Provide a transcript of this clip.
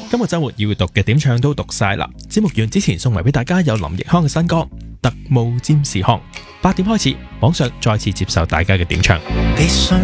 今個周末要讀嘅點唱都讀晒啦。節目完之前送埋俾大家有林奕匡嘅新歌《特務占士康》。8點開始，網上再次接受大家嘅點唱。 別信